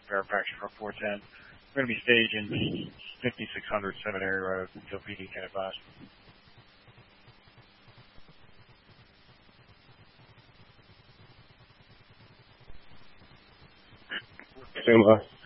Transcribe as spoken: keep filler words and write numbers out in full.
Fairfax for four ten. We're going to be staging fifty-six hundred Seminary Road until P D can advise. Stand by.